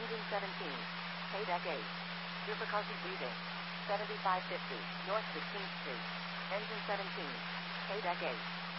Engine 17. KDEC 8. Difficulty breathing. 7550. North 16th Street. Engine 17. KDEC 8.